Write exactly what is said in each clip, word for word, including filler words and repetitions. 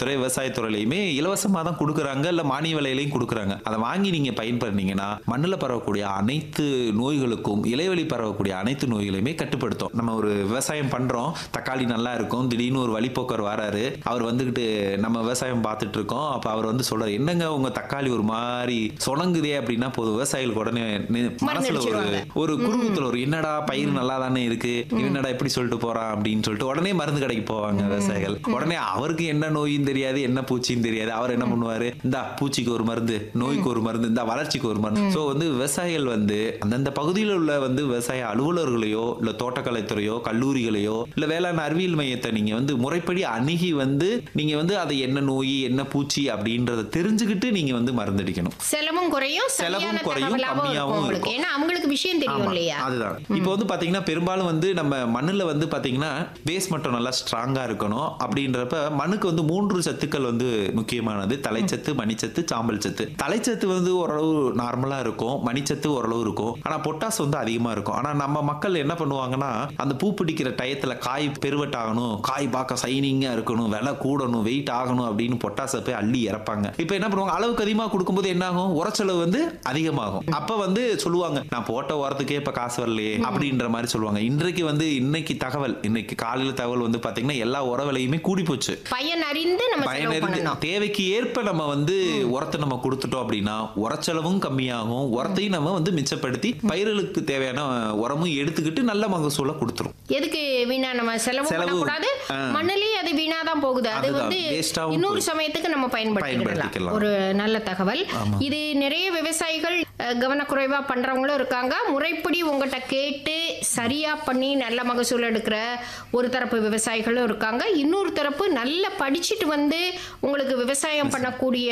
தோட்டக்கலைத்துறை, விவசாயத்துறையிலயுமே இலவசமா தான் குடுக்குறாங்க. இல்ல மானிய விலையிலயும் குடுக்குறாங்க. அத வாங்கி நீங்க பயன்படுத்தீங்கன்னா, மண்ணுல பரவக்கூடிய அனைத்து நோய்களுக்கும், இலைவழி பரவக்கூடிய அனைத்து நோய்களையுமே கட்டுப்படுத்தும். நம்ம ஒரு விவசாயம் பண்றோம். தக்காளி நல்லா இருக்கும். திடீர்னு ஒரு வழிப்போக்கர் வராரு. அவர் வந்துகிட்டு நம்ம விவசாயம் பார்த்துட்டு இருக்கோம். அப்ப அவர் வந்து சொல்றாரு, "என்னங்க உங்க தக்காளி ஒரு மாரி சொனங்குதே" அப்படின்னா போதும். விவசாயிகளுக்கு உடனே நி- மனசுல ஒரு ஒரு குறுகுத்துல ஒரு என்னடா பயிர் நல்லா தானே இருக்கு. இவன் என்னடா இப்படி சொல்லிட்டு போறான் அப்படின்னு சொல்லிட்டு உடனே மருந்து கடைக்கு போவாங்க விவசாயிகள். உடனே அவருக்கு என்ன நோயும் தெரியாது, என்ன பூச்சியும் தெரியாது. அவர் என்ன பண்ணுவாரு, இந்தா பூச்சிக்கு ஒரு மருந்து, நோய்க்கு ஒரு மருந்து, இந்த வளர்ச்சிக்கு ஒரு மருந்து. சோ வந்து விவசாயிகள் வந்து அந்தந்த பகுதியில் உள்ள வந்து விவசாய அலுவலர்களையோ இல்ல தோட்டக்கலைத்துறையோ கல்லூரிகளையோ இல்ல வேளாண் அறிவியல் மையத்தை நீங்க வந்து முறைப்படி அணுகி வந்து நீங்க வந்து அதை என்ன நோய் என்ன பூச்சி அப்படின்றத தெரிஞ்சுக்கிட்டு நீங்க வந்து மருந்தடிக்கணும். செலவும் குறையும், செலவும் சரியான குறையும், தகவலாவும் இருக்கும் கம்மியாவும் உங்களுக்கு. இருக்கும். ஏன்னா அவங்களுக்கு விஷயம் தெரியும் ஆமா, இல்லையா? அதுதான். இப்போ வந்து பாத்தீங்கன்னா பெரும்பாலும் வந்து நம்ம மண்ணுல வந்து பாத்தீங்கன்னா பேஸ் மட்டும் நல்லா ஸ்ட்ராங்கா இருக்கணும். அப்படின்றப்ப மண்ணுக்கு வந்து மூன்று சத்துக்கள் வந்து முக்கியமானது. தலைச்சத்து, மணிச்சத்து, சாம்பல் சத்து. தலைச்சத்து வந்து ஓரளவு நார்மலா இருக்கும், மணிச்சத்து ஓரளவு இருக்கும். ஆனா பொட்டாஸ் வந்து அதிகமா இருக்கும். ஆனா நம்ம மக்கள் என்ன பண்ணுவாங்கன்னா, அந்த பூ பிடிக்கிற டயத்துல காய் பெருவெட் ஆகணும், காய் பார்க்க சைனிங்கா இருக்கணும், விலை கூடணும், வெயிட் ஆகணும் அப்படின்னு பொட்டாசை போய் அள்ளி இறப்பாங்க. இப்போ என்ன பண்ணுவாங்க, அளவுக்கு அதிகமா கொடுக்கும்போது என்ன ஆகும், உரச்செலவு வந்து அதிகமாகும். அப்ப வந்து சொல்லுவாங்க, நான் போட்ட உரத்துக்கே இப்ப காசு வரலையே அப்படின்ற மாதிரி சொல்லுவாங்க. இன்றைக்கு வந்து இன்னைக்கு தகவல் இன்னைக்கு காலையில தகவல் வந்து பாத்தீங்கன்னா எல்லா உர விலையுமே கூடி போச்சு. பயன் அறிந்து நம்ம செலவு பயனறிந்து பண்ணணும். தேவைக்கு ஏற்ப நம்ம வந்து உரத்தை நம்ம கொடுத்துட்டோம் அப்படின்னா உரச்செலவும் கம்மியாகும், உரத்தையும் நம்ம வந்து மிச்சப்படுத்தி பயிர்களுக்கு தேவையான உரமும் எடுத்துக்கிட்டு நல்ல மகசூலை கொடுத்துரும். எதுக்கு வீணா நம்ம செலவு செலவு, பண்ணக்கூடாது, ஆ. மண்ணிலேயே அது வீணா தான் போகுது. அது அதுதான், வந்து waste-ஆவும் இன்னொரு போகுது. சமயத்துக்கு நம்ம பயன்படுத்திக்கலாம். பயன்படுத்திக்கலாம். ஒரு நல்ல தகவல். ஆமா. இது நிறைய விவசாயிகள் அஹ், கவனக்குறைவா பண்றவங்களும் இருக்காங்க. முறைப்படி உங்ககிட்ட கேட்டு சரியா பண்ணி நல்ல மகசூல் எடுக்கிற ஒரு தரப்பு விவசாயிகளும் இருக்காங்க. இன்னொரு தரப்பு நல்லா படிச்சுட்டு வந்து உங்களுக்கு விவசாயம் பண்ணக்கூடிய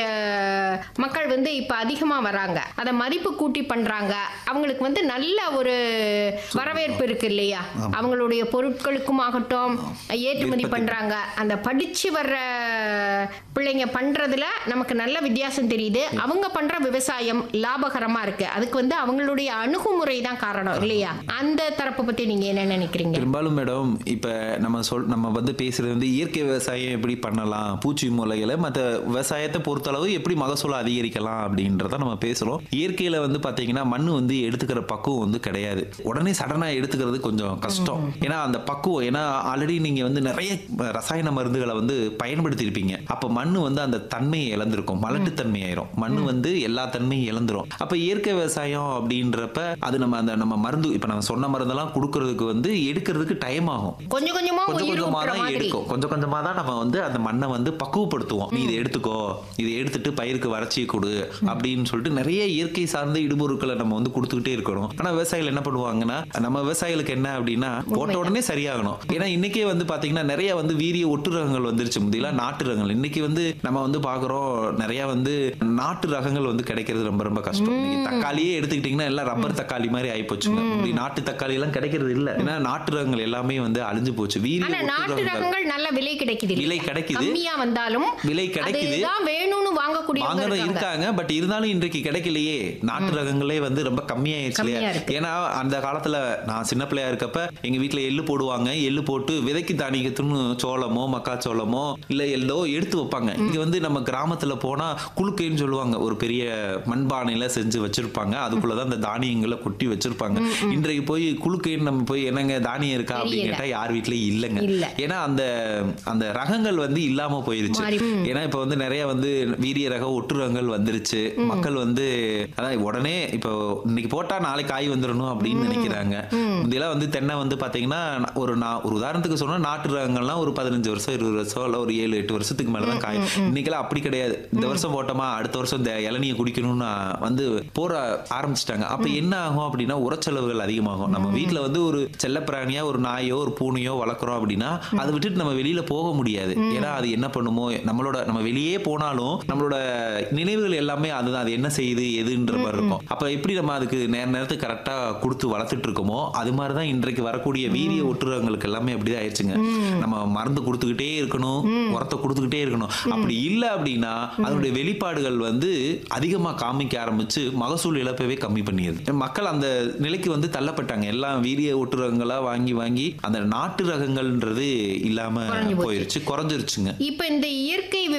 மக்கள் வந்து இப்ப அதிகமா வராங்க. அதை மதிப்பு கூட்டி பண்றாங்க. அவங்களுக்கு வந்து நல்ல ஒரு வரவேற்பு இருக்கு இல்லையா? அவங்களுடைய பொருட்களுக்கும் ஆகட்டும் ஏற்றுமதி பண்றாங்க. அந்த படிச்சு வர்ற பிள்ளைங்க பண்றதுல நமக்கு நல்ல வித்தியாசம் தெரியுது. அவங்க பண்ற விவசாயம் லாபகரமா இருக்கு. அதுக்கு வந்து அவங்களுடைய அணுகுமுறை தான் காரணம் இல்லையா? அந்த தரப்பை பத்தி நீங்க என்ன நினைக்கிறீங்க? பெரும்பாலும் மேடம் இப்ப நம்ம சொல் நம்ம வந்து பேசுறது வந்து இயற்கை விவசாயம் எப்படி பண்ணலாம், பூச்சி மூலைகளை மற்ற விவசாயத்தை பொறுத்தளவு எப்படி மகசூலை அதிகரிக்கலாம் அப்படின்றத நம்ம பேசுறோம். இயற்கையில வந்து பாத்தீங்கன்னா மண்ணு வந்து எடுத்துக்கிற பக்குவம் வந்து கிடையாது. உடனே சடனா எடுத்துக்கிறது கொஞ்சம் கஷ்டம். ஏன்னா அந்த பக்குவம், ஏன்னா ஆல்ரெடி நீங்க வந்து நிறைய ரசாயன மருந்துகளை வந்து பயன்படுத்தி இருப்பீங்க. அப்ப மண்ணு வந்து அந்த தன்மையை இழந்திருக்கும், மலட்டு தன்மை ஆயிரும். மண்ணு வந்து எல்லா தன்மையும் இழந்துரும். அப்ப இயற்கை விவசாயம் அப்படின்றப்ப அது நம்ம அந்த நம்ம மருந்து இப்ப நம்ம சொன்ன மருந்தெல்லாம் கொடுக்கறதுக்கு வந்து எடுக்கிறதுக்கு டைம் ஆகும். கொஞ்சம் கொஞ்சமா கொஞ்சம் உயிர் கொஞ்சமா ஊட்டுற தான் மாதிரி. எடுக்கும். கொஞ்சம் கொஞ்சமா தான் நம்ம வந்து அந்த மண்ணை வந்து பக்குவப்படுத்துவோம். நீ இதை எடுத்துக்கோ, இதை எடுத்துட்டு பயிருக்கு வறட்சி கொடு அப்படின்னு சொல்லிட்டு நிறைய இயற்கை சார்ந்த இடுபொருட்களை நம்ம வந்து கொடுத்துக்கிட்டே இருக்கணும். ஆனா விவசாயிகள் என்ன பண்ணுவாங்கன்னா, நம்ம விவசாயிகளுக்கு என்ன அப்படின்னா போட்ட உடனே சரியாகணும். ஏன்னா இன்னைக்கே வந்து பாத்தீங்கன்னா நிறைய வந்து வீரிய ஒட்டு ரகங்கள் வந்துருச்சு. முந்தியெல்லாம் நாட்டு ரகங்கள். இன்னைக்கு வந்து நம்ம வந்து பாக்குறோம் நிறைய வந்து நாட்டு ரகங்கள் வந்து கிடைக்கிறது ரொம்ப ரொம்ப கஷ்டம். இன்னைக்கு தக்காளியே எடுத்துக்கிட்டீங்கன்னா எல்லாம் ரப்பர் தக்காளி மாதிரி ஆகி போச்சுங்க. இப்படி நாட்டு தக்காளி எல்லாம் கிடைக்கிறது இல்ல. ஏன்னா நாட்டு ரகங்கள் எல்லாமே வந்து அழிஞ்சு போச்சு. வீரிய ஆனா ஒட்டு நாட்டு ரகங்கள் ரகங்கள் நல்ல விலை கிடைக்குது. விலை கிடைக்குது. கம்மியா வந்தாலும் விலை கிடைக்குது. அதுதான் வேணும்னு வாங்கக்கூடிய வாங்குறவங்க இருக்காங்க. பட் இருந்தாலும் இன்றைக்கு கிடைக்கலையே. நாட்டு ரகங்களே வந்து ரொம்ப கம்மியாயிருச்சு இல்லையா? கம்மியா இருக்கு. ஏன்னா அந்த காலத்துல நான் சின்ன பிள்ளையா இருக்கப்ப எங்க வீட்டுல எள்ளு போடுவாங்க. எள்ளு போட்டு விதைக்கு தானியத்துன்னு சோளமோ மக்காச்சோளமோ இல்ல எள்ளோ எடுத்து வைப்பாங்க. இங்க வந்து நம்ம கிராமத்துல போனா குலுக்கைன்னு சொல்லுவாங்க. ஒரு பெரிய மண்பானையில செஞ்சு வச்சிருப்பாங்க. அதுக்குள்ளதான் அந்த தானியங்களை கொட்டி வச்சிருப்பாங்க. இன்றைக்கு போய் குலுக்கைன்னு நம்ம போய் என்னங்க தானியம் இருக்கா அப்படின்னு தெரியல. கேட்டா யார் வீட்லயும் இல்லைங்க. இல்ல. ஏன்னா அந்த அந்த ரகங்கள் வந்து இல்லாம போயிருச்சு. மாறி. ஏன்னா இப்ப வந்து நிறைய வந்து வீரிய ரக ஒட்டு ரகங்கள் வந்துருச்சு. மக்கள் வந்து அதான் உடனே இப்போ இன்னைக்கு போட்டா நாளைக்கு காய் வந்துடணும் அப்படின்னு நினைக்கிறாங்க. இதெல்லாம் வந்து தென்னை வந்து பாத்தீங்கன்னா ஒரு நா- ஒரு உதாரணத்துக்கு சொன்னா நாட்டு ரகங்கள்லாம் ஒரு பதினஞ்சு வருஷம் இருபது வருஷம் இல்ல ஒரு ஏழு எட்டு வருஷத்துக்கு மேலதான் காய். இன்னைக்கெல்லாம் அப்படி கிடையாது. இந்த வருஷம் போட்டோமா அடுத்த வருஷம் இந்த இளநியை குடிக்கணும்னு வந்து போற ஆரம்பிச்சிட்டாங்க. அப்ப என்ன ஆகும் அப்படின்னா உரச்செலவுகள் அதிகமாகும். நம்ம வீட்டுல வந்து ஒரு செல்லப்பிராணியா ஒரு நாயோ ஒரு பூனையோ வளர்க்குறோம் அப்படின்னா அதை விட்டுட்டு நம்ம வெளியில போக முடியாது. ஏன்னா அது என்ன பண்ணுமோ நம்மளோட நம்ம வெளியே போனாலும் நம்மளோட நினைவுகள் எல்லாமே அதுதான். அது என்ன செய்யுது எதுன்ற மாதிரி இருக்கும். அப்ப எப்படி நம்ம அதுக்கு நேர நேரத்துக்கு கரெக்டா கொடுத்து வளர்த்துட்டு இருக்கோமோ அது மாதிரிதான் இன்றைக்கு வரக்கூடிய வீரிய ஒட்டுறவங்களுக்கு எல்லாமே அப்படிதான் ஆயிடுச்சுங்க. நம்ம மருந்து கொடுத்துக்கிட்டே இருக்கணும், உரத்தை கொடுத்துக்கிட்டே இருக்கணும். அப்படி இல்லை அப்படின்னா அதனுடைய வெளிப்பாடுகள் வந்து அதிகமா காமிக்க ஆரம்பிச்சு மகசூல் இழப்பவே கம்மி பண்ணிடுது. மக்கள் அந்த நிலைக்கு வந்து தள்ளப்பட்டாங்க. எல்லாம் வீரிய ஒட்டுறவங்களா வாங்கி வாங்கி அந்த நாட்டு ரகங்கள்ன்றது இல்லாம போயிருச்சு, குறைஞ்சிருச்சுங்க. இப்ப இந்த இயற்கை